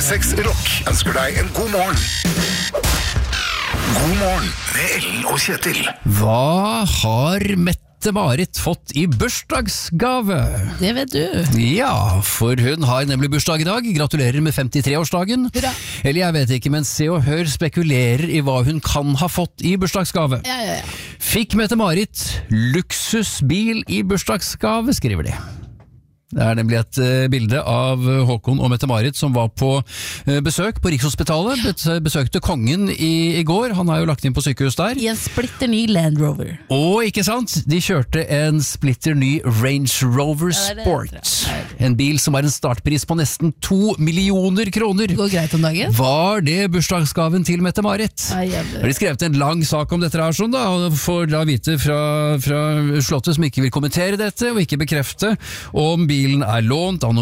106 Rock ønsker deg en god morgen. God morgen med Ellen og Kjetil. Hva har Mette-Marit fått i bursdagsgave? Det vet du. Ja, for hun har nemlig bursdag i dag. Gratulerer med 53-årsdagen. Hurra. Eller jeg vet ikke, men Se og Hør spekulerer i hva hun kan ha fått i bursdagsgave. Ja. Fikk Mette-Marit luksusbil i bursdagsgave, skriver de. Det er nemlig et bilde av Håkon og Mette-Marit som var på besøk på Rikshospitalet. Besøkte kongen i går. Han er jo lagt inn på sykehus der. I en splitter ny Land Rover. Og ikke sant, de kjørte en splitter ny Range Rover Sport. En bil som har en startpris på nesten 2 millioner kroner. Det går greit om dagen. Var det bursdagsgaven til Mette-Marit? Har de skrevet en lang sak om dette her sånn da, og får da vite fra Slottet som ikke vil kommentere dette og ikke bekrefte om bilen er lånt av noen